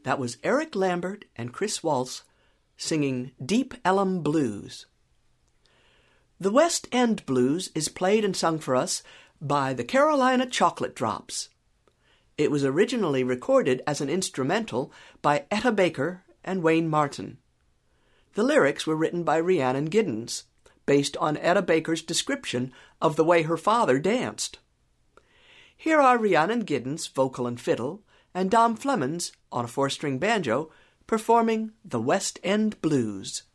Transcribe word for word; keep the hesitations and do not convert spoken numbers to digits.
That was Eric Lambert and Chris Waltz singing Deep Ellum Blues. The West End Blues is played and sung for us by the Carolina Chocolate Drops. It was originally recorded as an instrumental by Etta Baker and Wayne Martin. The lyrics were written by Rhiannon Giddens, based on Etta Baker's description of the way her father danced. Here are Rhiannon Giddens, vocal and fiddle, and Dom Flemons, on a four-string banjo, performing the West End Blues.